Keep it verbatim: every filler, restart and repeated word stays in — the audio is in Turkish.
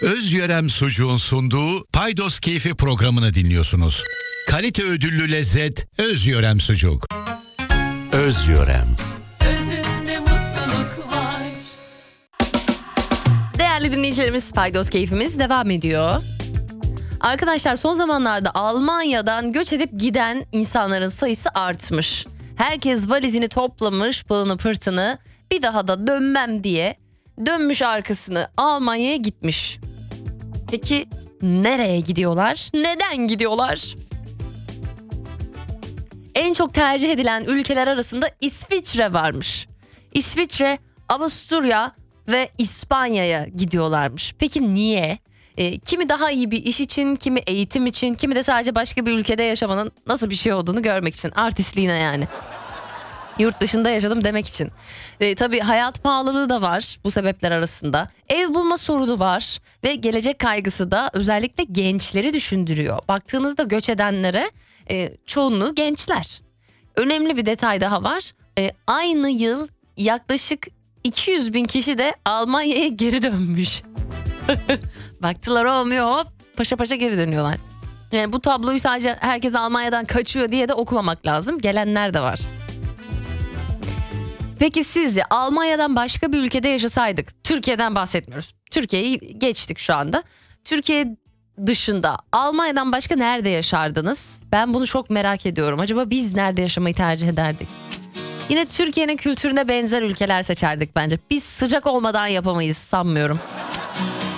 Özyörem Sucuğun sunduğu Paydos Keyfi programını dinliyorsunuz. Kalite ödüllü lezzet Özyörem Sucuk. Özyörem. Özünde mutluluk var. Değerli dinleyicilerimiz, Paydos Keyfimiz devam ediyor. Arkadaşlar, son zamanlarda Almanya'dan göç edip giden insanların sayısı artmış. Herkes valizini toplamış, pılını pırtını, bir daha da dönmem diye dönmüş arkasını Almanya'ya gitmiş. Peki nereye gidiyorlar? Neden gidiyorlar? En çok tercih edilen ülkeler arasında İsviçre varmış. İsviçre, Avusturya ve İspanya'ya gidiyorlarmış. Peki niye? E, kimi daha iyi bir iş için, kimi eğitim için, kimi de sadece başka bir ülkede yaşamanın nasıl bir şey olduğunu görmek için. Artistliğine yani. Yurt dışında yaşadım demek için. E, tabii hayat pahalılığı da var bu sebepler arasında. Ev bulma sorunu var ve gelecek kaygısı da özellikle gençleri düşündürüyor. Baktığınızda göç edenlere e, çoğunluğu gençler. Önemli bir detay daha var. E, aynı yıl yaklaşık iki yüz bin kişi de Almanya'ya geri dönmüş. Baktılar olmuyor, hop paşa paşa geri dönüyorlar. Yani bu tabloyu sadece herkes Almanya'dan kaçıyor diye de okumamak lazım. Gelenler de var. Peki sizce Almanya'dan başka bir ülkede yaşasaydık, Türkiye'den bahsetmiyoruz, Türkiye'yi geçtik şu anda, Türkiye dışında Almanya'dan başka nerede yaşardınız? Ben bunu çok merak ediyorum. Acaba biz nerede yaşamayı tercih ederdik? Yine Türkiye'nin kültürüne benzer ülkeler seçerdik bence. Biz sıcak olmadan yapamayız sanmıyorum.